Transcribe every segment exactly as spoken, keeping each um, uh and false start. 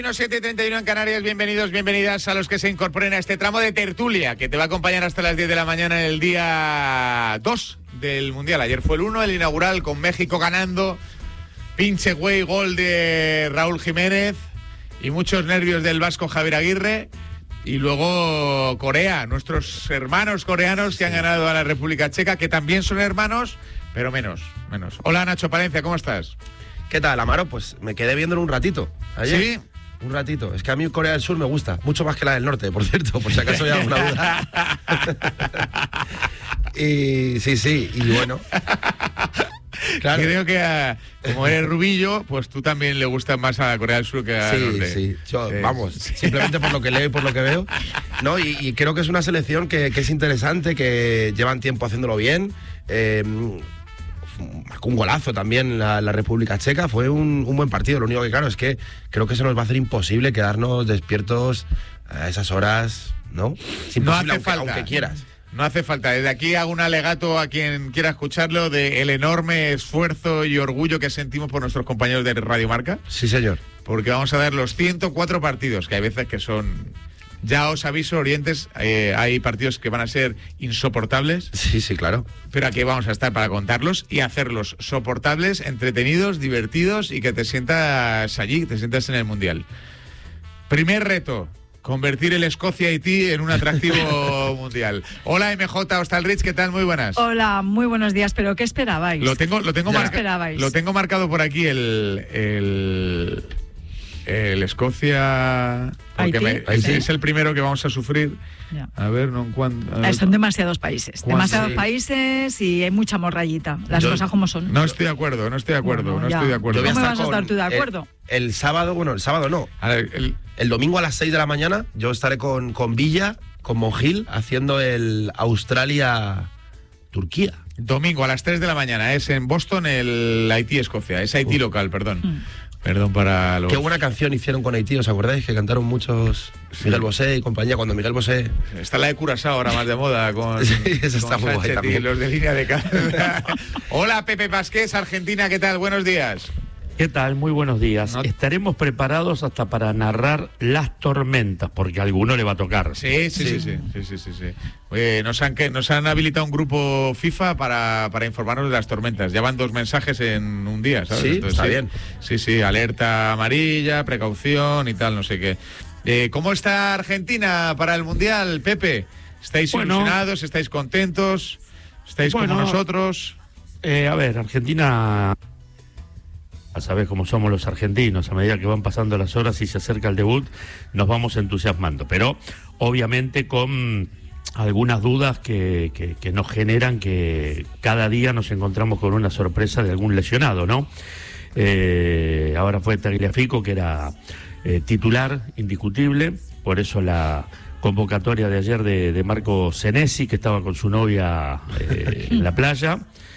siete y treinta y uno en Canarias, bienvenidos, bienvenidas a los que se incorporen a este tramo de tertulia que te va a acompañar hasta las diez de la mañana el día dos del Mundial. Ayer fue el uno, el inaugural, con México ganando, pinche güey, gol de Raúl Jiménez y muchos nervios del vasco Javier Aguirre. Y luego Corea, nuestros hermanos coreanos que han ganado a la República Checa, que también son hermanos, pero menos, menos. Hola Nacho Palencia, ¿cómo estás? ¿Qué tal, Amaro? Pues me quedé viéndolo un ratito ayer. ¿Sí? Un ratito. Es que a mí Corea del Sur me gusta, mucho más que la del Norte, por cierto, por si acaso hay alguna duda. Y sí, sí, y bueno. Claro. Creo que a, como eres rubillo, pues tú también le gustas más a Corea del Sur que a sí, Norte. Sí, Yo, sí. Vamos, simplemente por lo que leo y por lo que veo. No, y, y creo que es una selección que, que es interesante, que llevan tiempo haciéndolo bien. Eh, un golazo también la, la República Checa, fue un, un buen partido. Lo único que claro es que creo que se nos va a hacer imposible quedarnos despiertos a esas horas, ¿no? Es imposible, no hace aunque, falta. aunque quieras. No hace falta. Desde aquí hago un alegato a quien quiera escucharlo de el enorme esfuerzo y orgullo que sentimos por nuestros compañeros de Radio Marca. Sí, señor. Porque vamos a ver los ciento cuatro partidos, que hay veces que son... Ya os aviso, oyentes, eh, hay partidos que van a ser insoportables. Sí, sí, claro. Pero aquí vamos a estar para contarlos y hacerlos soportables, entretenidos, divertidos y que te sientas allí, que te sientas en el Mundial. Primer reto, convertir el Escocia-Haití en un atractivo mundial. Hola M J Hostalrich, ¿qué tal? Muy buenas. Hola, muy buenos días, pero ¿qué esperabais? Lo tengo, lo tengo, ¿Qué marca- esperabais? lo tengo marcado por aquí el... el... El Escocia, porque me, es, ¿Sí? es el primero que vamos a sufrir. Ya. A ver, no en cuánto. Son demasiados países, ¿Cuánto? demasiados Sí. países y hay mucha morrayita. Las Yo- cosas como son. No estoy de acuerdo, no estoy de acuerdo, Bueno, no ya. estoy de acuerdo. Yo voy a ¿Cómo estar vas a con estar tú de acuerdo? El, el sábado, bueno, el sábado no. A ver, el- El domingo a las seis de la mañana yo estaré con, con Villa, con Monjil, haciendo el Australia-Turquía. domingo a las tres de la mañana es en Boston el Haití-Escocia, es Haití Uf. local, perdón. Mm. Perdón para los... Qué buena canción hicieron con Haití, ¿os acordáis? Que cantaron muchos Miguel Bosé y compañía, cuando Miguel Bosé... Está la de Curazao ahora más de moda con, Sí, esa está con muy guay Sánchez y también. los de línea de casa. Hola Pepe Pasqués, Argentina, ¿qué tal? Buenos días. ¿Qué tal? Muy buenos días. No- Estaremos preparados hasta para narrar las tormentas, porque a alguno le va a tocar. Sí, sí, sí, sí, sí, sí, sí, sí. Oye, nos han que nos han habilitado un grupo FIFA para, para informarnos de las tormentas. Ya van dos mensajes en un día, ¿sabes? Sí, está bien. Sí, sí, alerta amarilla, precaución y tal, no sé qué. Eh, ¿Cómo está Argentina para el Mundial, Pepe? ¿Estáis Bueno. ilusionados? ¿Estáis contentos? ¿Estáis Bueno. como nosotros? Eh, a ver, Argentina, a saber cómo somos los argentinos, a medida que van pasando las horas y se acerca el debut, nos vamos entusiasmando. Pero obviamente con algunas dudas que, que, que nos generan que cada día nos encontramos con una sorpresa de algún lesionado, ¿no? Eh, ahora fue Tagliafico, que era eh, titular indiscutible, por eso la convocatoria de ayer de, de Marco Senesi, que estaba con su novia eh, en la playa.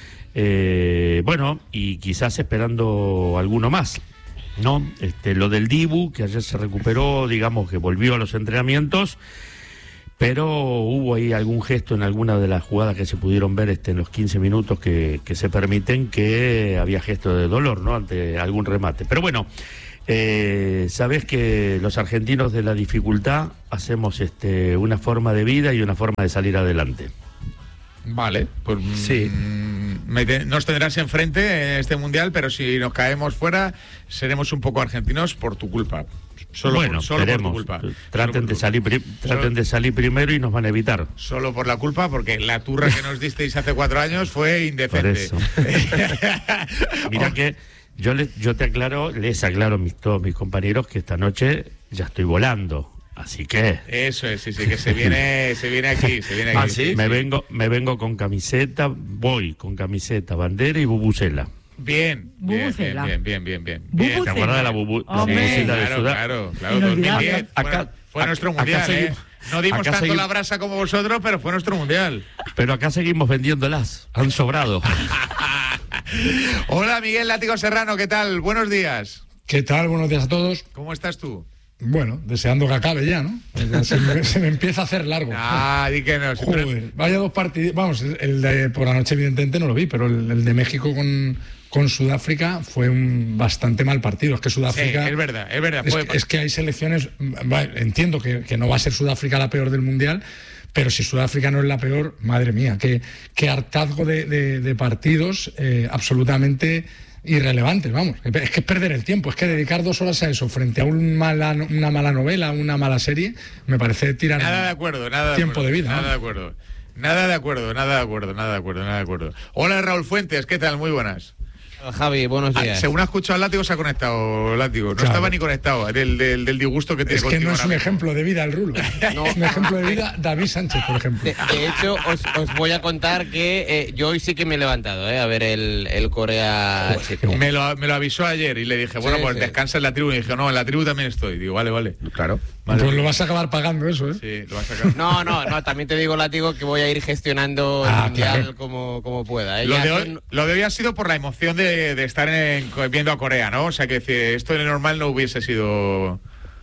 Eh, bueno, y quizás esperando alguno más, ¿no? Este, lo del Dibu, que ayer se recuperó, digamos que volvió a los entrenamientos, pero hubo ahí algún gesto en alguna de las jugadas que se pudieron ver este, en los quince minutos que, que se permiten, que había gesto de dolor, ¿no? Ante algún remate. Pero bueno, eh, sabés que los argentinos de la dificultad hacemos este, una forma de vida y una forma de salir adelante. Vale, pues Sí. mm, me te- nos tendrás enfrente en este Mundial, pero si nos caemos fuera, seremos un poco argentinos por tu culpa. Solo, bueno, por, solo por veremos. tu culpa. Solo Traten por de tu- salir pri- traten Solo- de salir primero y nos van a evitar. Solo por la culpa, porque la turra que nos disteis hace cuatro años fue indecente. Por Mira que yo le, yo te aclaro, les aclaro a mis, todos mis compañeros que esta noche ya estoy volando. Así que Eso es, sí, sí, que se viene, se viene aquí, se viene aquí. Ah, ¿sí? me vengo, me vengo con camiseta, voy con camiseta, bandera y bubucela. Bien, bien, Bubucela. bien, bien, bien, bien, bien. Bubucela. ¿Te acuerdas de la, bubu, la Hombre. bubucela de claro, Sudá- claro, claro, Inolvidable. dos mil diez. Acá- fue, acá- fue nuestro acá mundial, seguimos- ¿eh? No dimos acá tanto seguimos- la brasa como vosotros, pero fue nuestro mundial. Pero acá seguimos vendiéndolas, han sobrado. Hola, Miguel Látigo Serrano, ¿qué tal? Buenos días. ¿Qué tal? Buenos días a todos. ¿Cómo estás tú? Bueno, deseando que acabe ya, ¿no? Ya Se me, se me empieza a hacer largo. Ah, di que no. Joder, vaya dos partidos. Vamos, el de por la noche evidentemente no lo vi, pero el, el de México con, con Sudáfrica fue un bastante mal partido. Es que Sudáfrica... Sí, es verdad, es verdad. Es, es que hay selecciones... Vale, entiendo que, que no va a ser Sudáfrica la peor del Mundial, pero si Sudáfrica no es la peor, madre mía, qué, qué hartazgo de, de, de partidos eh, absolutamente irrelevantes, vamos. Es que es perder el tiempo, es que dedicar dos horas a eso frente a un mala, una mala novela, una mala serie, me parece tirar nada de acuerdo, nada de tiempo acuerdo, de vida. Nada ¿no? de acuerdo. Nada de acuerdo, nada de acuerdo, nada de acuerdo, nada de acuerdo. Hola Raúl Fuentes, ¿qué tal? Muy buenas. Javi, buenos días. Ah, según ha escuchado el Látigo, se ha conectado Látigo. No claro. estaba ni conectado del, del, del disgusto que tiene Es que contigo no es un mismo. ejemplo de vida el Rulo. No. Un ejemplo de vida David Sánchez, por ejemplo. De, de hecho, os, os voy a contar que eh, yo hoy sí que me he levantado eh, a ver el, el Corea. Me lo, me lo avisó ayer y le dije, bueno, Sí, pues sí. descansa en la tribu. Y dije, no, en la tribu también estoy. Digo, vale, vale. Claro. Vale. Pues lo vas a acabar pagando eso, ¿eh? Sí, lo vas a sacar. No, no, no, también te digo, Látigo, que voy a ir gestionando Ah, el mundial claro. como, como pueda. ¿eh? Lo Ya de, hoy, son- lo de hoy ha sido por la emoción de, de estar en- viendo a Corea, ¿no? O sea, que si esto de normal no hubiese sido...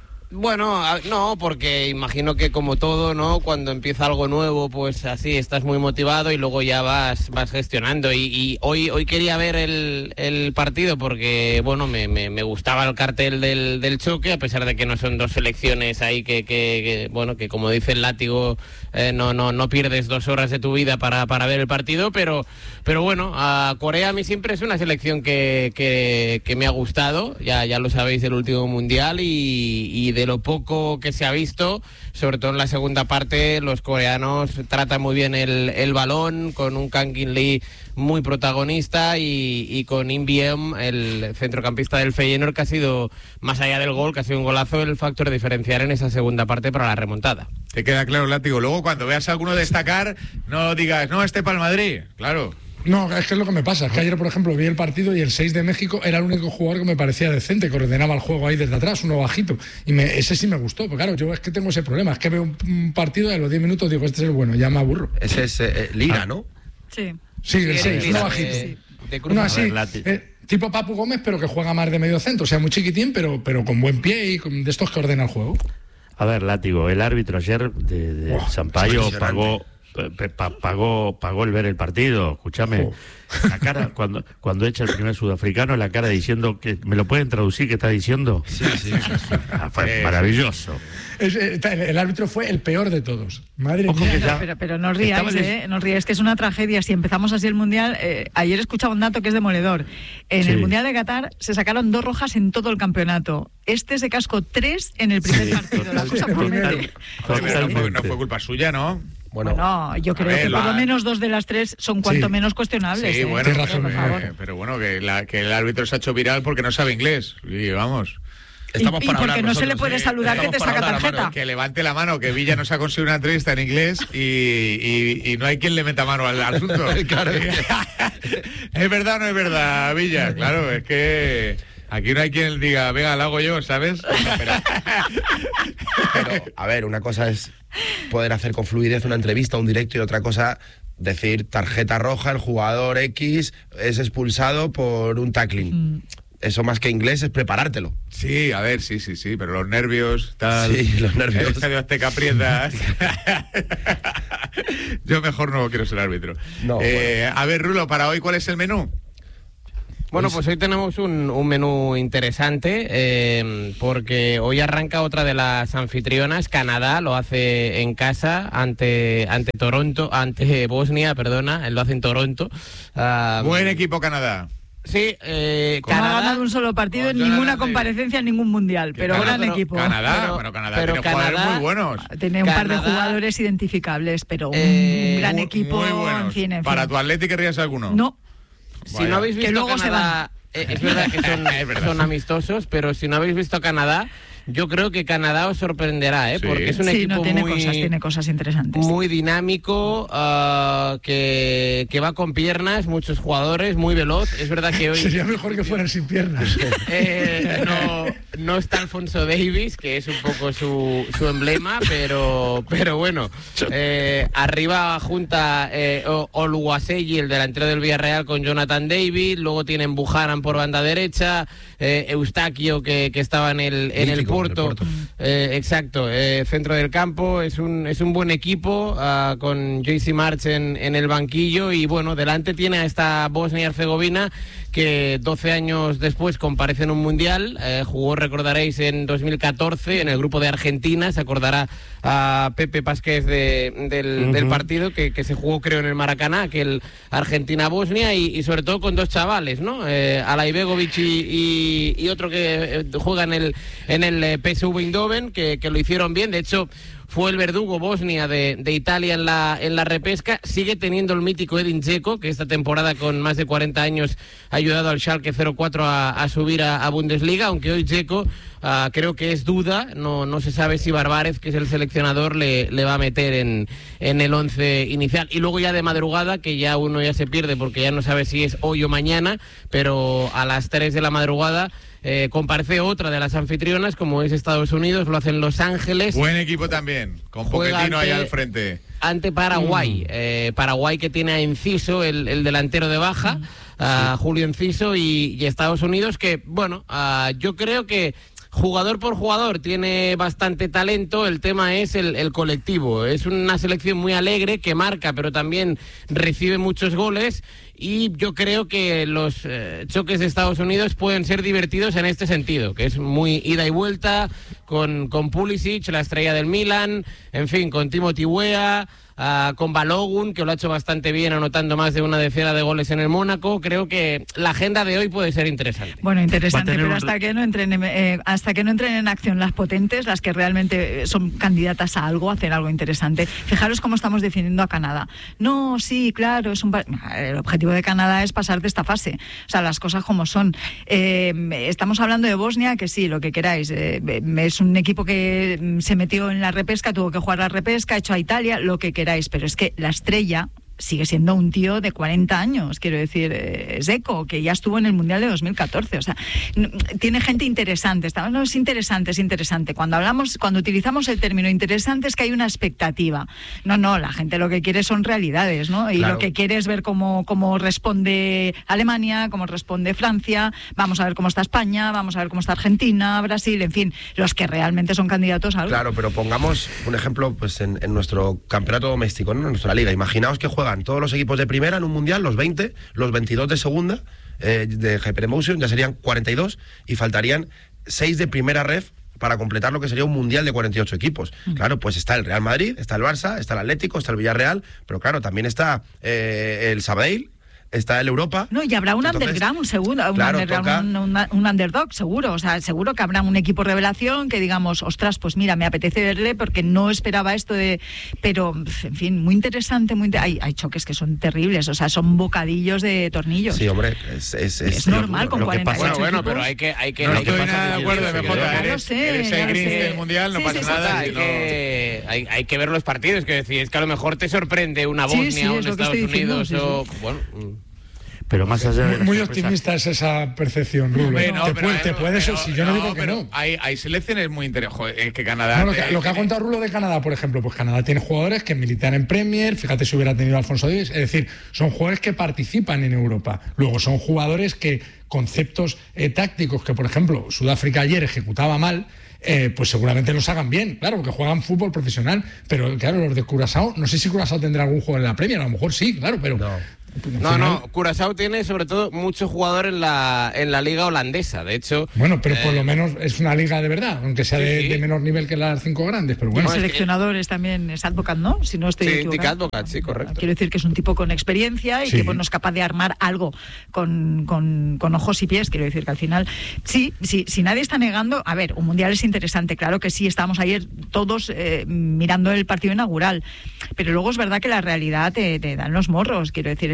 Bueno, a- no, porque imagino que como todo, ¿no? Cuando empieza algo nuevo, pues así estás muy motivado y luego ya vas vas gestionando. Y, y hoy hoy quería ver el, el partido porque, bueno, me, me, me gustaba el cartel del, del choque, a pesar de que no son dos selecciones ahí que, que, que, bueno, que como dice el Látigo, eh, no, no, no pierdes dos horas de tu vida para, para ver el partido, pero, pero bueno, a Corea a mí siempre es una selección que, que, que me ha gustado, ya, ya lo sabéis del último mundial y, y de lo poco que se ha visto, sobre todo en la segunda parte, los coreanos tratan muy bien el, el balón, con un Kang In Lee muy protagonista y, y con In Biem, el centrocampista del Feyenoord, que ha sido, más allá del gol, que ha sido un golazo, el factor diferencial en esa segunda parte para la remontada. Te queda claro, Látigo. Luego, cuando veas a alguno destacar, no digas, no, este para el Madrid. Claro. No, es que es lo que me pasa. Es que ayer, por ejemplo, vi el partido y el seis de México era el único jugador que me parecía decente, que ordenaba el juego ahí desde atrás, uno bajito. Y me, ese sí me gustó. Porque claro, yo es que tengo ese problema. Es que veo un, un partido y a los diez minutos digo, este es el bueno, ya me aburro. Ese es eh, Lira, ¿no? Sí. Sí, el Sí, seis, sí, uno sí, bajito. sí. De cruz. Uno A así, ver, Lati. eh, tipo Papu Gómez, pero que juega más de medio centro. O sea, muy chiquitín, pero, pero con buen pie y con, de estos que ordena el juego. A ver, Látigo, el árbitro ayer de, de Oh, Sampaio impresionante. pagó, pe- pa- pagó pagó el ver el partido. Escúchame, Oh. la cara cuando cuando echa el primer sudafricano, la cara diciendo que me lo pueden traducir qué está diciendo. Sí, sí. Ah, fue Sí, maravilloso. Es, eh, el, el árbitro fue el peor de todos. Madre Ojo mía. que ya- Pero, pero no ríais, Estaba les- ¿eh? No ríais, que es una tragedia. Si empezamos así el Mundial, eh, ayer escuchaba un dato que es demoledor. En Sí. el Mundial de Qatar se sacaron dos rojas en todo el campeonato. Este se cascó tres en el primer Sí, partido. La total- cosa total- promete. Joder, pero no, fue, no totalmente. fue culpa suya, ¿no? Bueno, Bueno, yo creo ver, que por la- lo menos dos de las tres son cuanto Sí. menos cuestionables. Sí, ¿eh? bueno, Tienes razón, por eh, favor. pero bueno, que, la, que el árbitro se ha hecho viral porque no sabe inglés. Y vamos. estamos y para porque hablar no se le nosotros, puede ¿eh? saludar que Estamos te para saca hablar, tarjeta. Amaro. Que levante la mano, que Villa nos ha conseguido una entrevista en inglés y, y- y no hay quien le meta mano al, al asunto. Claro. ¿Es verdad o no es verdad, Villa? Claro, es que aquí no hay quien diga, venga, lo hago yo, ¿sabes? Pero, a ver, una cosa es poder hacer con fluidez una entrevista, un directo, y otra cosa decir tarjeta roja, el jugador X es expulsado por un tackling. Mm. Eso más que inglés es preparártelo. Sí, a ver, sí, sí, sí, pero los nervios, tal. Sí, los nervios. El estadio Azteca aprieta. Yo mejor no quiero ser árbitro. No, Eh, A ver, Rulo, para hoy, ¿cuál es el menú? Bueno, pues hoy tenemos un, un menú interesante eh, porque hoy arranca otra de las anfitrionas. Canadá lo hace en casa ante ante Toronto, ante Bosnia, perdona, él lo hace en Toronto. Ah, Buen equipo Canadá. Sí, eh, No ha Canadá. ganado un solo partido Con en ninguna Jonathan David. comparecencia en ningún mundial, pero Bueno, gran pero equipo. Canadá, Pero- bueno, Canadá pero tiene jugadores Canadá- muy buenos. Tiene un par de Canadá- jugadores identificables, pero un Eh, gran Muy- equipo. muy buenos. En fin, en ¿Para fin. tu Atleti querrías alguno? No, Si Vaya. no habéis Que visto luego se Canadá, eh, es verdad que son, Es verdad. son amistosos, pero si no habéis visto Canadá, yo creo que Canadá os sorprenderá, ¿eh? Sí. Porque es un sí, equipo no tiene muy, cosas, tiene cosas interesantes. muy dinámico, ah, que, que va con piernas, muchos jugadores, muy veloz. Es verdad que hoy Sería mejor que fueran sin piernas. eh, no, no está Alfonso Davies, que es un poco su, su emblema, pero, pero bueno, eh, arriba junta eh, Oluwaseyi, el delantero del Villarreal, con Jonathan David, luego tienen Buchanan por banda derecha, eh, Eustaquio, que, que estaba en el, en el Porto, Porto. Eh, exacto, eh, centro del campo, es un, es un buen equipo, uh, con J C March en, en el banquillo, y bueno, delante tiene a esta Bosnia y Herzegovina, que doce años después comparece en un mundial, eh, jugó, recordaréis, en dos mil catorce en el grupo de Argentina, se acordará a Pepe Pasquez de, del, uh-huh. del partido que, que se jugó, creo, en el Maracaná, que el Argentina-Bosnia, y, y sobre todo con dos chavales, ¿no? Eh, Alaibegovic y, y, y otro que eh, juega en el, en el P S V Eindhoven, que, que lo hicieron bien, de hecho fue el verdugo Bosnia de, de Italia en la, en la repesca. Sigue teniendo el mítico Edin Dzeko, que esta temporada con más de cuarenta años ha ayudado al Schalke cero cuatro a, a subir a, a Bundesliga, aunque hoy Dzeko uh, creo que es duda, no, no se sabe si Barbárez, que es el seleccionador, le, le va a meter en, en el once inicial. Y luego ya de madrugada, que ya uno ya se pierde porque ya no sabe si es hoy o mañana, pero a las tres de la madrugada Eh, comparece otra de las anfitrionas, como es Estados Unidos, lo hacen Los Ángeles. Buen equipo también, con Pochettino ahí al frente. Ante Paraguay, mm. eh, Paraguay que tiene a Enciso, el, el delantero de baja, mm. a sí. Julio Enciso, y, y Estados Unidos, que, bueno, uh, yo creo que jugador por jugador tiene bastante talento, el tema es el, el colectivo. Es una selección muy alegre, que marca, pero también recibe muchos goles, y yo creo que los eh, choques de Estados Unidos pueden ser divertidos en este sentido, que es muy ida y vuelta, con, con Pulisic, la estrella del Milan, en fin, con Timothy Weah, Uh, con Balogun, que lo ha hecho bastante bien, anotando más de una decena de goles en el Mónaco. Creo que la agenda de hoy puede ser interesante. Bueno, interesante, pero un... hasta que no entren en, eh, hasta que no entren en acción las potentes, las que realmente son candidatas a algo, a hacer algo interesante. Fijaros cómo estamos definiendo a Canadá. No, sí, claro, es un el objetivo de Canadá es pasar de esta fase. O sea, las cosas como son. Eh, estamos hablando de Bosnia, que sí, lo que queráis. Eh, es un equipo que se metió en la repesca, tuvo que jugar la repesca, ha hecho a Italia, lo que queráis. Pero es que la estrella sigue siendo un tío de cuarenta años, quiero decir, eh, Dzeko, que ya estuvo en el Mundial de dos mil catorce, o sea, n- tiene gente interesante, está, no, es interesante, es interesante. Cuando hablamos, cuando utilizamos el término interesante es que hay una expectativa. No, no, la gente lo que quiere son realidades, ¿no? Y claro, lo que quiere es ver cómo, cómo responde Alemania, cómo responde Francia, vamos a ver cómo está España, vamos a ver cómo está Argentina, Brasil, en fin, los que realmente son candidatos a algo. Claro, pero pongamos un ejemplo pues en, en nuestro campeonato doméstico, ¿no? En nuestra liga. Imaginaos que juegan todos los equipos de primera en un mundial, los veinte, los veintidós de segunda, eh, de Hyperemotion, ya serían cuarenta y dos, y faltarían seis de primera ref para completar lo que sería un mundial de cuarenta y ocho equipos. Mm. Claro, pues está el Real Madrid, está el Barça, está el Atlético, está el Villarreal, pero claro, también está eh, el Sabadell, está el Europa. No, y habrá un Entonces, underground, seguro, un, claro, underground, toca... un, un, un underdog, seguro. O sea, seguro que habrá un equipo revelación que digamos, ostras, pues mira, me apetece verle porque no esperaba esto de... Pero, en fin, muy interesante, muy... Inter... Hay, hay choques que son terribles, o sea, son bocadillos de tornillos. Sí, hombre, es... Es, es, es normal con cuarenta y ocho Bueno, bueno, equipos. pero hay que... Hay que no hay estoy que nada de acuerdo, M J, Ya lo eres, sé, eres ya el lo gris sé. del Mundial, no Sí, pasa sí, sí, nada. Hay, no... que, hay, hay que ver los partidos, que decir, es que a lo mejor te sorprende una Sí, Bosnia sí, o un es lo que Estados estoy diciendo, Unidos sí, o... sí. Bueno... Pero más allá de Muy, muy las optimista es esa percepción, Rulo. Hombre, no, te, pero, puede, te pero, puedes, pero, si yo no, no digo que pero no. Hay, hay selecciones muy interesantes. Es que Canadá. No, lo, que, te, lo que ha contado Rulo de Canadá, por ejemplo, pues Canadá tiene jugadores que militan en Premier, fíjate si hubiera tenido a Alfonso Davies, es decir, son jugadores que participan en Europa. Luego son jugadores que conceptos eh, tácticos que, por ejemplo, Sudáfrica ayer ejecutaba mal, eh, pues seguramente los hagan bien, claro, porque juegan fútbol profesional, pero claro, los de Curazao, no sé si Curazao tendrá algún juego en la Premier, a lo mejor sí, claro, pero... No. No, no, Curazao tiene sobre todo mucho jugador en la en la liga holandesa, de hecho... Bueno, pero eh, por lo menos es una liga de verdad, aunque sea sí, de, sí. de menor nivel que las cinco grandes, pero bueno. El seleccionador es también es Advocat, ¿no? Si no estoy Sí, equivocado. Dick Advocat, sí, correcto. Quiero decir que es un tipo con experiencia y Sí. que bueno, es capaz de armar algo con, con, con ojos y pies. Quiero decir que al final, sí, sí, si nadie está negando, a ver, un mundial es interesante, claro que sí, estábamos ayer todos eh, mirando el partido inaugural, pero luego es verdad que la realidad te, te dan los morros. Quiero decir, el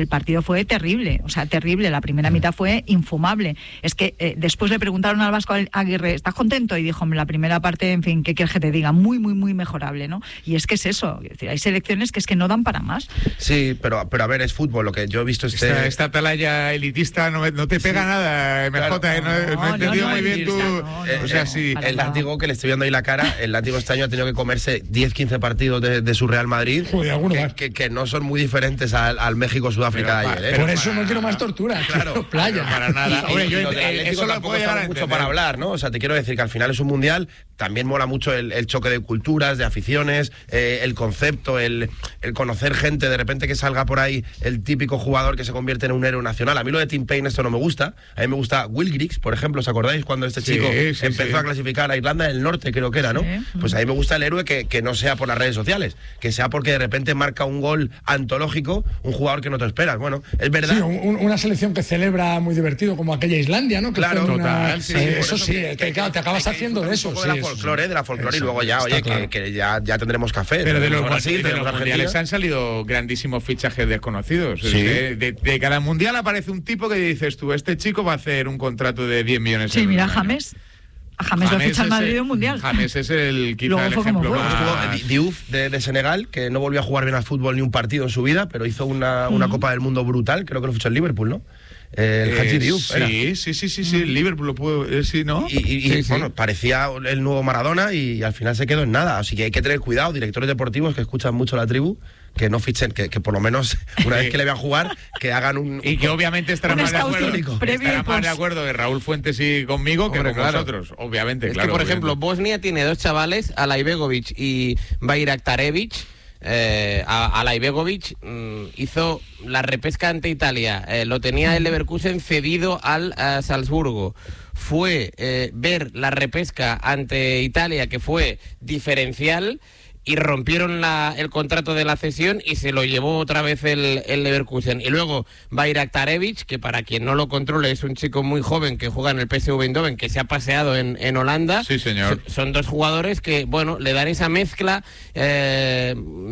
el partido fue terrible, o sea, terrible. La primera mitad fue infumable. Es que eh, después le preguntaron al Vasco Aguirre, ¿estás contento? Y dijo, la primera parte, en fin, ¿qué quieres que te diga? Muy, muy, muy mejorable, ¿no? Y es que es eso, es decir, hay selecciones que es que no dan para más. Sí, pero, pero a ver, es fútbol, lo que yo he visto este... Esta, esta atalaya elitista no, me, no te pega sí. nada, M J, claro. eh, no, no, no he entendido no, no, muy bien tú... No, no, o sea, sí, el látigo que le estoy viendo ahí la cara, el látigo este año ha tenido que comerse diez, quince partidos de, de su Real Madrid, Joder, que, que, que no son muy diferentes al, al México-Sudáfrica de ayer, ¿eh? Por para, eso no quiero más tortura, claro, quiero playa. Para nada. Y, Oye, yo, y lo eh, eso lo puedo llegar a mucho para hablar, ¿no? O sea, te quiero decir que al final es un mundial, también mola mucho el, el choque de culturas, de aficiones, eh, el concepto, el, el conocer gente, de repente que salga por ahí el típico jugador que se convierte en un héroe nacional. A mí lo de Tim Payne esto no me gusta. A mí me gusta Will Griggs, por ejemplo, ¿os acordáis? Cuando este sí, chico sí, empezó sí. a clasificar a Irlanda del Norte, creo que era, ¿no? Sí. Pues a mí me gusta el héroe que, que no sea por las redes sociales, que sea porque de repente marca un gol antológico, un jugador que no te esperas. Bueno, es verdad. Sí, un, una selección que celebra muy divertido, como aquella Islandia, ¿no? Que claro, una... total. Sí, eh, eso sí, que, que, claro, te acabas que, haciendo de eso. Un poco sí, de la folclore, sí. de la folclore y luego ya, oye, claro. que, que ya, ya tendremos café. Pero de los, Brasil, de los mundiales han salido grandísimos fichajes desconocidos. Sí. De, de, de cada mundial aparece un tipo que dices tú, este chico va a hacer un contrato de diez millones de euros. Sí, mira, James. A James, James lo ficha el Madrid de un mundial. James es el quizá el ejemplo más... Diouf de, de Senegal, que no volvió a jugar bien al fútbol ni un partido en su vida, pero hizo una, una uh-huh. Copa del Mundo brutal, creo que lo fichó el Liverpool, ¿no? El eh, Haji Diouf. Sí, sí, sí, sí, sí, Liverpool lo pudo, eh, sí, ¿no? Y, y, sí, y bueno, sí. parecía el nuevo Maradona y, y al final se quedó en nada. Así que hay que tener cuidado, directores deportivos que escuchan mucho la tribu, que no fichen, que, que por lo menos una vez que le vean jugar, que hagan un... Y que obviamente estarán más de acuerdo, estarán más de acuerdo de Raúl Fuentes y conmigo que Hombre, con claro. vosotros, obviamente. Es claro, que, por obviamente. ejemplo, Bosnia tiene dos chavales, Alaibegovic y Bayraktarevic. Eh, Alaibegovic mmm, hizo la repesca ante Italia, eh, lo tenía el Leverkusen cedido al uh, Salzburgo. Fue eh, ver la repesca ante Italia, que fue diferencial, y rompieron la, el contrato de la cesión y se lo llevó otra vez el, el Leverkusen. Y luego Bayraktarevic, que para quien no lo controle es un chico muy joven que juega en el P S V Eindhoven, que se ha paseado en, en Holanda. Sí, señor. So, son dos jugadores que, bueno, le dan esa mezcla, eh,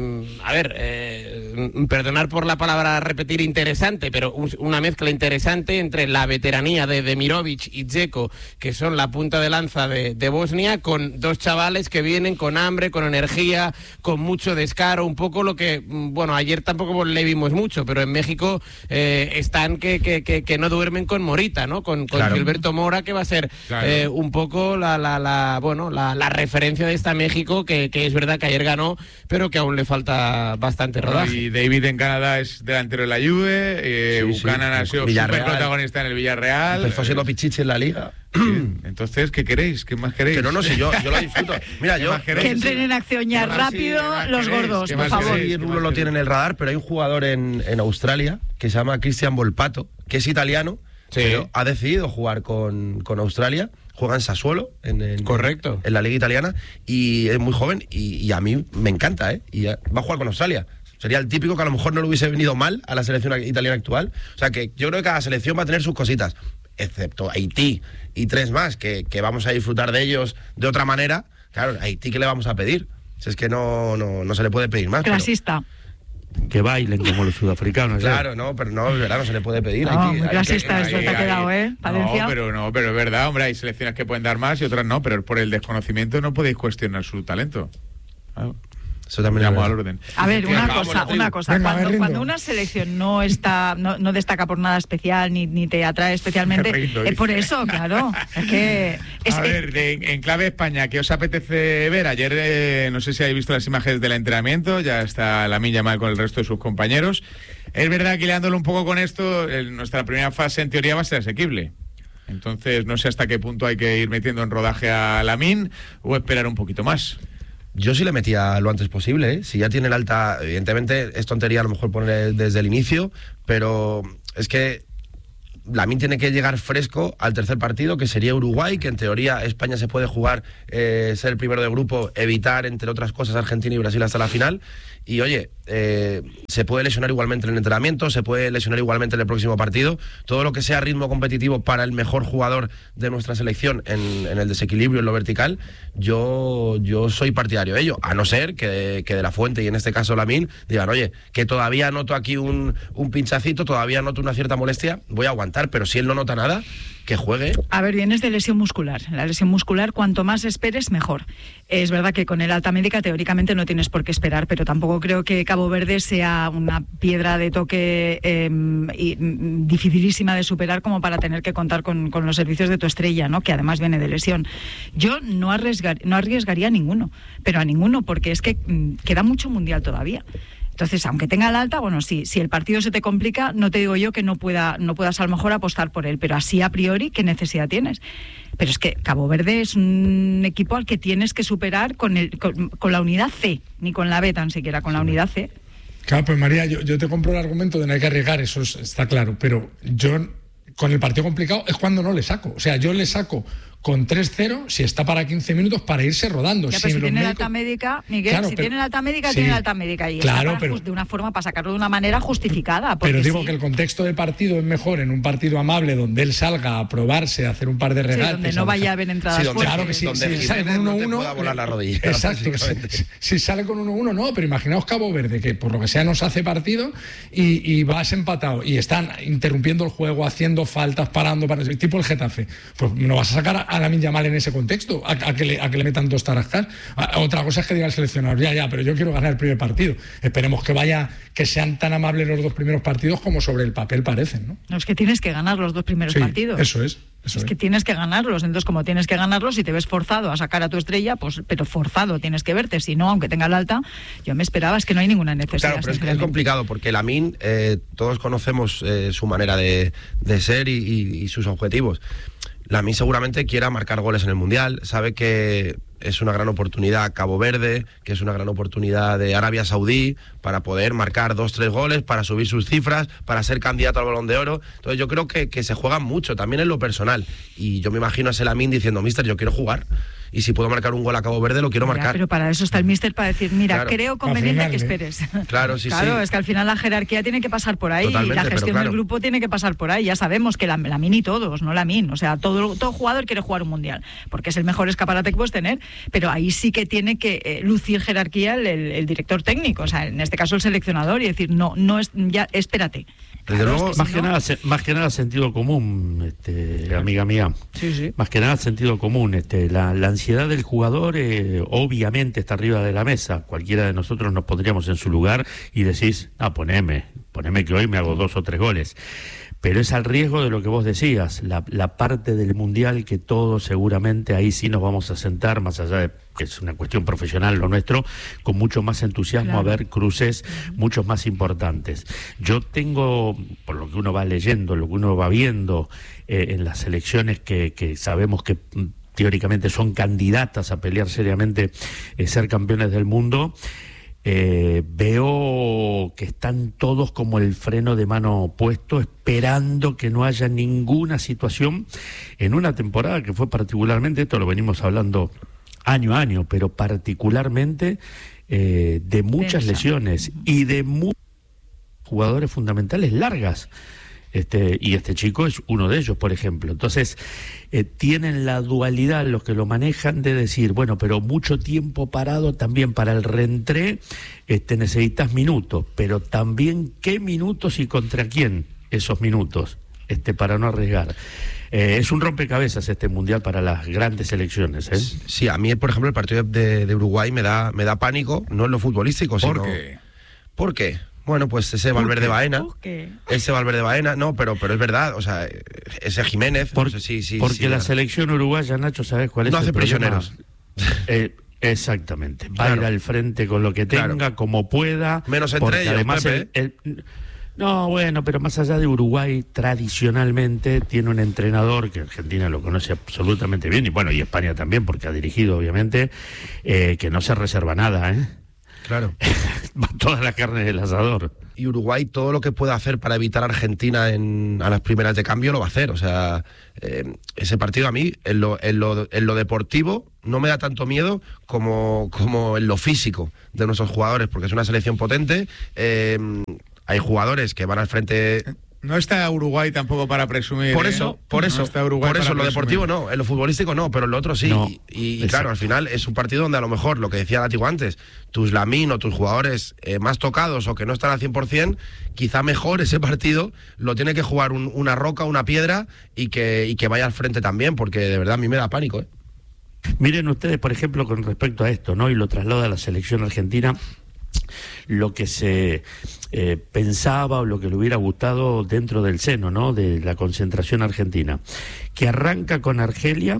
a ver, eh, perdonar por la palabra repetir interesante, pero un, una mezcla interesante entre la veteranía de Demirovic y Dzeko, que son la punta de lanza de, de Bosnia, con dos chavales que vienen con hambre, con energía, con mucho descaro, un poco lo que, bueno, ayer tampoco le vimos mucho, pero en México eh, están que, que, que, que no duermen con Morita, ¿no? Con, con claro. Gilberto Mora, que va a ser claro. eh, un poco la, la, la bueno, la, la referencia de esta México, que, que es verdad que ayer ganó, pero que aún le falta bastante rodaje. Y David en Canadá es delantero de la Juve, eh, sí, Buchanan sí. ha sido súper protagonista en el Villarreal. Empezó siendo Pichichi en la Liga. Entonces, ¿qué queréis? ¿Qué más queréis? Que no, no sé, yo, yo lo disfruto. Mira, yo... Que entren en acción ya rápido sí, los gordos, por favor. Sí, Rulo lo tiene en el radar, pero hay un jugador en, en Australia que se llama Cristian Volpato, que es italiano, sí. pero ha decidido jugar con, con Australia. Juega en Sassuolo, en, en, Correcto. en la liga italiana, y es muy joven, y, y a mí me encanta, ¿eh? Y va a jugar con Australia. Sería el típico que a lo mejor no le hubiese venido mal a la selección italiana actual. O sea que yo creo que cada selección va a tener sus cositas, excepto Haití y tres más, que, que vamos a disfrutar de ellos de otra manera. Claro, Haití, ¿qué le vamos a pedir? Si es que no, no, no se le puede pedir más. Clasista. Pero... que bailen como los sudafricanos. Claro, ¿eh? no, pero no, es verdad, no se le puede pedir. No, hay muy clasista esto te ha quedado, ¿eh? Palencia. No, pero no, pero es verdad, hombre, hay selecciones que pueden dar más y otras no, pero por el desconocimiento no podéis cuestionar su talento. Claro. Eso también llamo al orden. A ver, una cosa, una cosa. Venga, cuando, cuando una selección no está, no, no destaca por nada especial ni, ni te atrae especialmente, rindo, es por eso, claro. Es que es, a ver, de, en clave España, ¿qué os apetece ver? Ayer eh, no sé si habéis visto las imágenes del entrenamiento, ya está Lamine Yamal con el resto de sus compañeros. Es verdad que liándolo un poco con esto, el, nuestra primera fase en teoría va a ser asequible. Entonces no sé hasta qué punto hay que ir metiendo en rodaje a Lamine o esperar un poquito más. Yo sí le metía lo antes posible, ¿eh? Si ya tiene el alta, evidentemente es tontería a lo mejor poner desde el inicio, pero es que Lamine tiene que llegar fresco al tercer partido, que sería Uruguay, que en teoría España se puede jugar, eh, ser el primero de grupo, evitar, entre otras cosas, Argentina y Brasil hasta la final. Y oye, eh, se puede lesionar igualmente en el entrenamiento, se puede lesionar igualmente en el próximo partido. Todo lo que sea ritmo competitivo para el mejor jugador de nuestra selección en, en el desequilibrio, en lo vertical, yo, yo soy partidario de ello, a no ser que, que De La Fuente y en este caso Lamine digan, oye, que todavía noto aquí un, un pinchacito, todavía noto una cierta molestia, voy a aguantar, pero si él no nota nada, que juegue. A ver, vienes de lesión muscular. La lesión muscular, cuanto más esperes, mejor. Es verdad que con el alta médica teóricamente no tienes por qué esperar, pero tampoco creo que Cabo Verde sea una piedra de toque eh, y, dificilísima de superar como para tener que contar con, con los servicios de tu estrella, ¿no? Que además viene de lesión. Yo no, arriesgar, no arriesgaría a ninguno, pero a ninguno, porque es que mm, queda mucho mundial todavía. Entonces, aunque tenga la alta, bueno, sí, si el partido se te complica, no te digo yo que no pueda, no puedas a lo mejor apostar por él, pero así a priori, ¿qué necesidad tienes? Pero es que Cabo Verde es un equipo al que tienes que superar con, el, con, con la unidad C, ni con la B tan siquiera, con la unidad C. Claro, pues María, yo, yo te compro el argumento de no hay que arriesgar, eso es, está claro, pero yo con el partido complicado es cuando no le saco. O sea, yo le saco con tres cero si está para quince minutos para irse rodando. Ya, pero si si tiene médicos... alta médica, Miguel, claro, si pero... tiene alta médica, sí, tiene alta médica. Y claro, está pero... de una forma para sacarlo de una manera justificada. Pero digo sí. que el contexto de partido es mejor en un partido amable donde él salga a probarse, a hacer un par de regates. Sí, donde no vaya a haber entradas sí, donde, fuertes. Claro que sí, donde si sale con uno uno... No pueda volar la rodilla. Exacto, si, si sale con uno uno no, pero imaginaos Cabo Verde, que por lo que sea nos hace partido y, y vas empatado y están interrumpiendo el juego, haciendo faltas, parando, para tipo el Getafe. Pues no vas a sacar a, a Lamine Yamal en ese contexto, a, a, que le, a que le metan dos tarascas. A, otra cosa es que diga el seleccionador, ya, ya, pero yo quiero ganar el primer partido. Esperemos que vaya, que sean tan amables los dos primeros partidos como sobre el papel parecen, ¿no? No, es que tienes que ganar los dos primeros sí, partidos. Eso es. Eso es, es que tienes que ganarlos, entonces como tienes que ganarlos, si te ves forzado a sacar a tu estrella, pues pero forzado tienes que verte, si no, aunque tenga la alta, yo me esperaba, es que no hay ninguna necesidad. Claro, pero es, que es complicado, porque Lamine, eh, todos conocemos eh, su manera de, de ser y, y, y sus objetivos. Lamine seguramente quiera marcar goles en el Mundial, sabe que es una gran oportunidad Cabo Verde, que es una gran oportunidad de Arabia Saudí para poder marcar dos, tres goles, para subir sus cifras, para ser candidato al Balón de Oro. Entonces yo creo que, que se juega mucho, también en lo personal. Y yo me imagino a ese Lamine diciendo, mister, yo quiero jugar. Y si puedo marcar un gol a Cabo Verde, lo quiero ya, marcar. Pero para eso está el míster, para decir, mira, claro, creo conveniente que esperes. Claro, sí, claro, sí. es que al final la jerarquía tiene que pasar por ahí. Totalmente, y la gestión claro. del grupo tiene que pasar por ahí. Ya sabemos que la, la Lamine y todos, no Lamine. O sea, todo, todo jugador quiere jugar un mundial, porque es el mejor escaparate que puedes tener. Pero ahí sí que tiene que eh, lucir jerarquía el, el, el director técnico, o sea, en este caso el seleccionador, y decir, no, no es, ya, espérate. Desde Claro, luego, es que más, si que no... nada, más que nada sentido común, este, amiga mía. Sí, sí. Más que nada sentido común. Este, la, la ansiedad del jugador eh, obviamente está arriba de la mesa. Cualquiera de nosotros nos pondríamos en su lugar y decís, ah, poneme, poneme que hoy me hago dos o tres goles. Pero es al riesgo de lo que vos decías, la, la parte del Mundial que todos seguramente ahí sí nos vamos a sentar, más allá de que es una cuestión profesional lo nuestro, con mucho más entusiasmo claro. a ver cruces muchos más importantes. Yo tengo, por lo que uno va leyendo, lo que uno va viendo eh, en las elecciones que, que sabemos que teóricamente son candidatas a pelear seriamente eh, ser campeones del mundo, Eh, veo que están todos como el freno de mano puesto, esperando que no haya ninguna situación en una temporada que fue particularmente, esto lo venimos hablando año a año, pero particularmente eh, de muchas Densa. lesiones y de muchos jugadores fundamentales largas. Este, y este chico es uno de ellos, por ejemplo. Entonces, eh, tienen la dualidad los que lo manejan de decir, bueno, pero mucho tiempo parado también para el reentré, este, necesitas minutos, pero también qué minutos y contra quién esos minutos, este, para no arriesgar. Eh, es un rompecabezas este Mundial para las grandes selecciones, ¿eh? Sí, a mí, por ejemplo, el partido de, de Uruguay me da, me da pánico, no en lo futbolístico, ¿Por sino... qué? ¿Por qué? Bueno, pues ese Valverde Baena, ¿Por qué? ese Valverde Baena, no, pero pero es verdad, o sea, ese Jiménez, Por, no sé si... si porque si, la no, selección uruguaya, Nacho, ¿sabes cuál es no el hace problema? prisioneros. Eh, exactamente, va Claro. a ir al frente con lo que tenga, Claro. como pueda. Menos entre porque ellos, además Pepe. el- el- no, bueno, pero más allá de Uruguay, tradicionalmente tiene un entrenador que Argentina lo conoce absolutamente bien, y bueno, y España también, porque ha dirigido, obviamente, eh, que no se reserva nada, ¿eh? Claro. va toda la carne del asador. Y Uruguay todo lo que pueda hacer para evitar a Argentina en, a las primeras de cambio lo va a hacer. O sea, eh, ese partido a mí, en lo, en, lo, en lo deportivo, no me da tanto miedo como, como en lo físico de nuestros jugadores, porque es una selección potente. Eh, hay jugadores que van al frente... No está Uruguay tampoco para presumir. Por ¿eh? eso, por eso, no está Uruguay por eso, en lo presumir. deportivo no, en lo futbolístico no, pero en lo otro sí. No, y, y claro, al final es un partido donde a lo mejor, lo que decía Látigo antes, tus Lamín o tus jugadores eh, más tocados o que no están al cien por cien, quizá mejor ese partido lo tiene que jugar un, una roca, una piedra y que, y que vaya al frente también, porque de verdad a mí me da pánico, ¿eh? Miren ustedes, por ejemplo, con respecto a esto, ¿no? Y lo traslada a la selección argentina, lo que se eh, pensaba o lo que le hubiera gustado dentro del seno, ¿no? De la concentración argentina, que arranca con Argelia,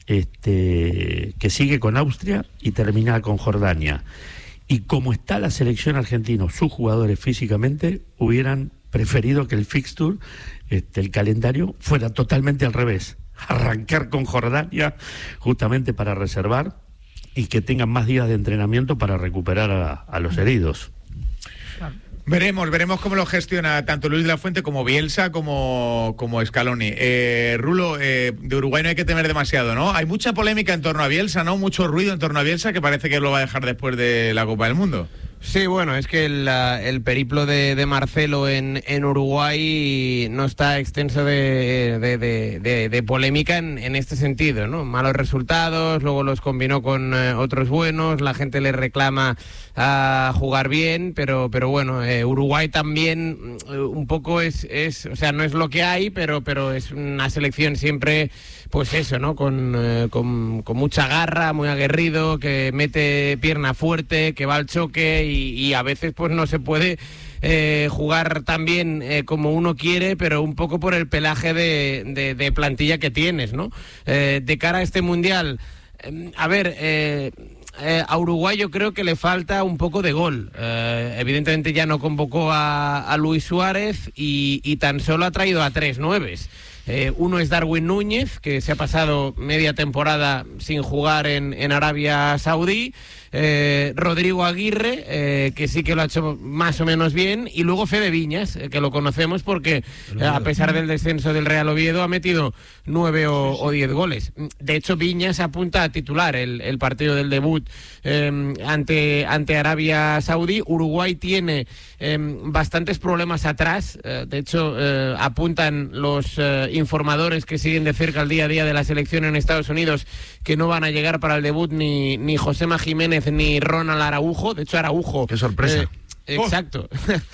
este, que sigue con Austria y termina con Jordania. Y como está la selección argentina, sus jugadores físicamente hubieran preferido que el fixture, este, el calendario, fuera totalmente al revés. Arrancar con Jordania justamente para reservar y que tengan más días de entrenamiento para recuperar a, a los heridos. Veremos, veremos cómo lo gestiona tanto Luis de la Fuente como Bielsa como, como Scaloni. Eh, Rulo, eh, de Uruguay no hay que temer demasiado, ¿no? Hay mucha polémica en torno a Bielsa, ¿no? Mucho ruido en torno a Bielsa que parece que lo va a dejar después de la Copa del Mundo. Sí, bueno, es que el, el periplo de, de Marcelo en, en Uruguay no está extenso de, de, de, de, de polémica en, en este sentido, ¿no? Malos resultados, luego los combinó con eh, otros buenos, la gente le reclama a jugar bien, pero pero bueno, eh, Uruguay también eh, un poco es, es, o sea, no es lo que hay, pero, pero es una selección siempre, pues eso, ¿no? Con, eh, con, con mucha garra, muy aguerrido, que mete pierna fuerte, que va al choque y, y a veces pues no se puede eh, jugar tan bien eh, como uno quiere, pero un poco por el pelaje de, de, de plantilla que tienes, ¿no? Eh, de cara a este Mundial, eh, a ver... Eh, Eh, a Uruguay yo creo que le falta un poco de gol. Eh, evidentemente ya no convocó a, a Luis Suárez y, y tan solo ha traído a tres nueves. Eh, uno es Darwin Núñez, que se ha pasado media temporada sin jugar en, en Arabia Saudí. Eh, Rodrigo Aguirre, eh, que sí que lo ha hecho más o menos bien, y luego Fede Viñas, eh, que lo conocemos porque eh, a pesar del descenso del Real Oviedo ha metido nueve o, o diez goles. De hecho, Viñas apunta a titular el, el partido del debut eh, ante, ante Arabia Saudí. Uruguay tiene eh, bastantes problemas atrás, eh, de hecho eh, apuntan los eh, informadores que siguen de cerca el día a día de la selección en Estados Unidos que no van a llegar para el debut ni, ni Josema Jiménez ni Ronald Araujo. De hecho, Araujo... ¡Qué sorpresa! Eh, exacto.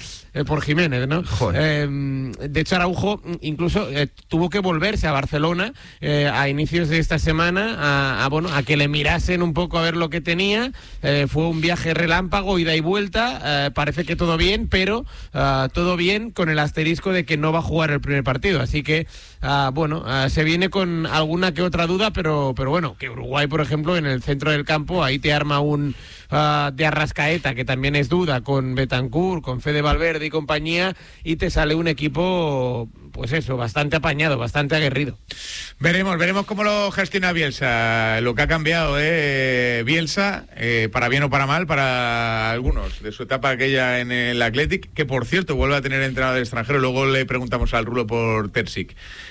Por Jiménez, ¿no? Eh, de hecho, Araujo incluso eh, tuvo que volverse a Barcelona eh, a inicios de esta semana a, a, bueno, a que le mirasen un poco a ver lo que tenía. Eh, fue un viaje relámpago, ida y vuelta. Eh, parece que todo bien, pero uh, todo bien con el asterisco de que no va a jugar el primer partido. Así que, uh, bueno, uh, se viene con alguna que otra duda, pero, pero bueno, que Uruguay, por ejemplo, en el centro del campo, ahí te arma un uh, de Arrascaeta, que también es duda, con Bentancur, con Fede Valverde y compañía, y te sale un equipo, pues eso, bastante apañado, bastante aguerrido. Veremos, veremos cómo lo gestiona Bielsa, lo que ha cambiado, ¿eh? Bielsa, eh, para bien o para mal, para algunos, de su etapa aquella en el Athletic, que por cierto vuelve a tener entrenador extranjero. Luego le preguntamos al Rulo por Terzic,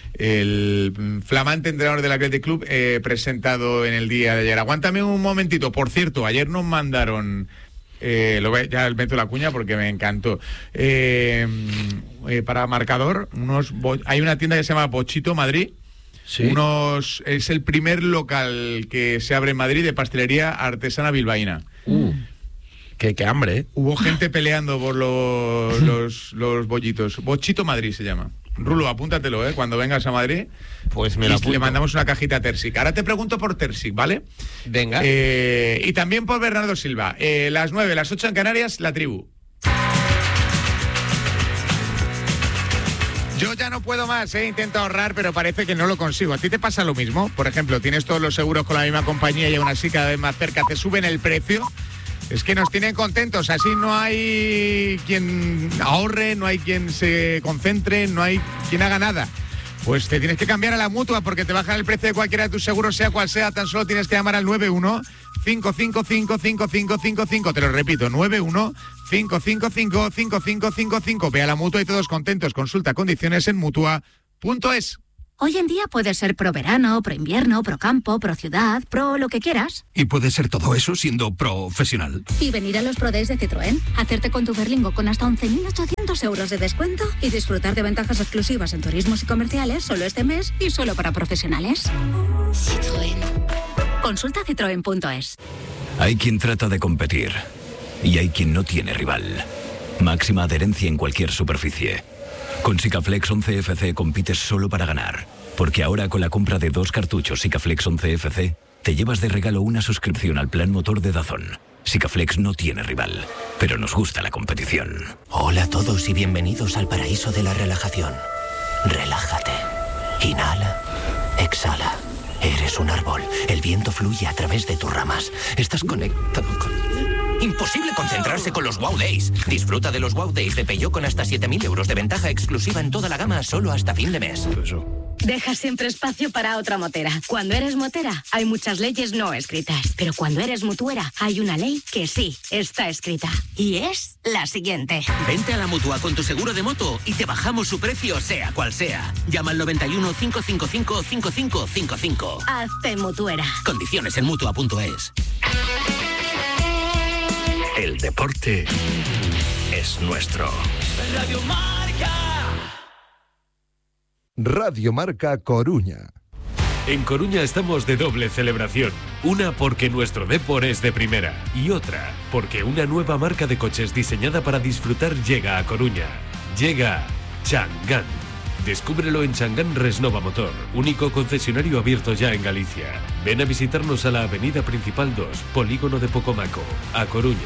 el flamante entrenador del Athletic Club, eh, presentado en el día de ayer. Aguántame un momentito, por cierto, ayer nos mandaron... Eh, lo ve, ya meto la cuña porque me encantó. Eh, eh, para marcador, unos bo- hay una tienda que se llama Bochito Madrid. Sí. Unos es el primer local que se abre en Madrid de pastelería artesana bilbaína. Uh, qué, qué hambre, ¿eh? Hubo gente peleando por los, los, los bollitos. Bochito Madrid se llama. Rulo, apúntatelo, ¿eh? Cuando vengas a Madrid, pues me lo y apunto. le mandamos una cajita a Terzic. Ahora te pregunto por Terzic, ¿vale? Venga. Eh, y también por Bernardo Silva. Eh, las nueve, las ocho en Canarias, la tribu. Yo ya no puedo más, he intentado ahorrar, pero parece que no lo consigo. ¿A ti te pasa lo mismo? Por ejemplo, tienes todos los seguros con la misma compañía y aún así cada vez más cerca te suben el precio. Es que nos tienen contentos, así no hay quien ahorre, no hay quien se concentre, no hay quien haga nada. Pues te tienes que cambiar a la Mutua porque te bajan el precio de cualquiera de tus seguros, sea cual sea. Tan solo tienes que llamar al nueve uno cinco cinco cinco cinco cinco cinco cinco. Te lo repito, nueve uno cinco cinco cinco cinco cinco cinco cinco. Ve a la Mutua y todos contentos. Consulta condiciones en mutua punto es. Hoy en día puedes ser pro verano, pro invierno, pro campo, pro ciudad, pro lo que quieras. Y puedes ser todo eso siendo profesional. Y venir a los Pro Days de Citroën, hacerte con tu Berlingo con hasta once mil ochocientos euros de descuento y disfrutar de ventajas exclusivas en turismos y comerciales solo este mes y solo para profesionales. Citroën. Consulta citroen punto es. Hay quien trata de competir y hay quien no tiene rival. Máxima adherencia en cualquier superficie. Con Sikaflex once F C compites solo para ganar, porque ahora con la compra de dos cartuchos Sikaflex once F C te llevas de regalo una suscripción al plan motor de DAZN. Sikaflex no tiene rival, pero nos gusta la competición. Hola a todos y bienvenidos al paraíso de la relajación. Relájate. Inhala. Exhala. Eres un árbol. El viento fluye a través de tus ramas. Estás conectado con... Imposible concentrarse con los Wow Days. Disfruta de los Wow Days de Peugeot con hasta siete mil euros de ventaja exclusiva en toda la gama solo hasta fin de mes. Deja siempre espacio para otra motera. Cuando eres motera, hay muchas leyes no escritas. Pero cuando eres mutuera, hay una ley que sí está escrita. Y es la siguiente. Vente a la Mutua con tu seguro de moto y te bajamos su precio sea cual sea. Llama al noventa y uno, cinco cinco cinco, cinco cinco cinco cinco. Hazte mutuera. Condiciones en mutua punto es. El deporte es nuestro. Radio Marca. Radio Marca Coruña. En Coruña estamos de doble celebración. Una porque nuestro Depor es de primera y otra porque una nueva marca de coches diseñada para disfrutar llega a Coruña. Llega Changán. Descúbrelo en Changán Resnova Motor, único concesionario abierto ya en Galicia. Ven a visitarnos a la avenida principal dos, Polígono de Pocomaco, a Coruña.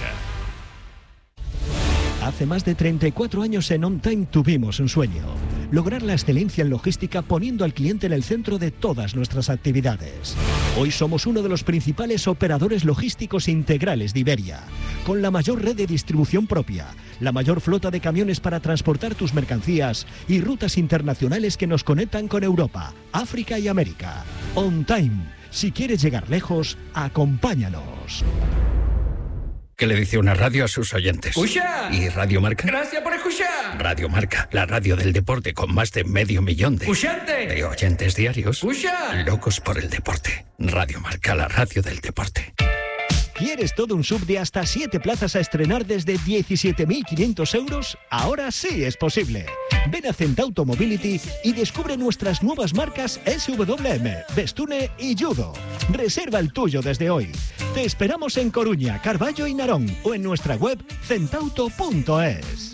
Hace más de treinta y cuatro años en On Time tuvimos un sueño: lograr la excelencia en logística poniendo al cliente en el centro de todas nuestras actividades. Hoy somos uno de los principales operadores logísticos integrales de Iberia, con la mayor red de distribución propia, la mayor flota de camiones para transportar tus mercancías y rutas internacionales que nos conectan con Europa, África y América. On Time. Si quieres llegar lejos, acompáñanos. ¿Qué le dice una radio a sus oyentes? ¡Escucha! ¿Y Radio Marca? ¡Gracias por escuchar! Radio Marca, la radio del deporte con más de medio millón de, de oyentes diarios. ¡Escucha! Locos por el deporte. Radio Marca, la radio del deporte. ¿Quieres todo un sub de hasta siete plazas a estrenar desde diecisiete mil quinientos euros? Ahora sí es posible. Ven a Centauto Mobility y descubre nuestras nuevas marcas S W M, Bestune y Judo. Reserva el tuyo desde hoy. Te esperamos en Coruña, Carballo y Narón o en nuestra web centauto punto es.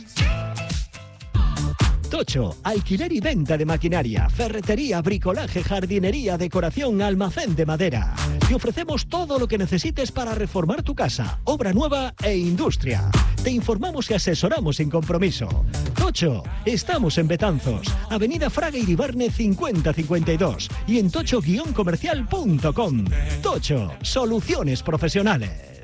Tocho, alquiler y venta de maquinaria, ferretería, bricolaje, jardinería, decoración, almacén de madera. Te ofrecemos todo lo que necesites para reformar tu casa, obra nueva e industria. Te informamos y asesoramos sin compromiso. Tocho, estamos en Betanzos, Avenida Fraga Iribarne cincuenta cincuenta y dos y en tocho guion comercial punto com. Tocho, soluciones profesionales.